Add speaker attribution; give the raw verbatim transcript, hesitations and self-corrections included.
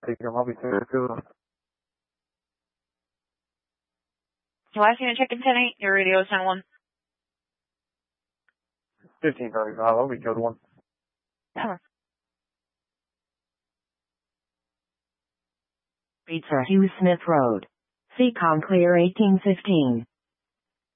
Speaker 1: take them. I'll be there too.
Speaker 2: Last unit check in ten eight, your radio is ten one.
Speaker 1: fifteen thirty-five, I'll be code one.
Speaker 3: Pizza Hugh Smith Road. Seacom clear eighteen fifteen.